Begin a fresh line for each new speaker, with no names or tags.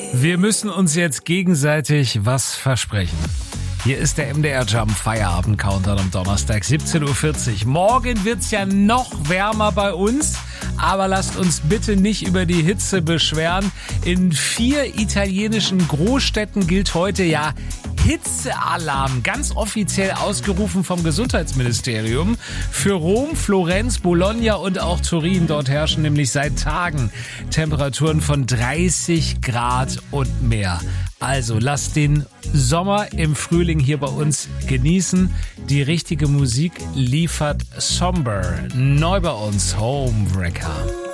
Wir müssen uns jetzt gegenseitig was versprechen. Hier ist der MDR Jump Feierabend Countdown am Donnerstag, 17.40 Uhr. Morgen wird's ja noch wärmer bei uns, aber lasst uns bitte nicht über die Hitze beschweren. In 4 italienischen Großstädten gilt heute ja Hitzealarm, ganz offiziell ausgerufen vom Gesundheitsministerium. Für Rom, Florenz, Bologna und auch Turin. Dort herrschen nämlich seit Tagen Temperaturen von 30 Grad und mehr. Also lasst den Sommer im Frühling hier bei uns genießen. Die richtige Musik liefert Somber. Neu bei uns, Homewrecker.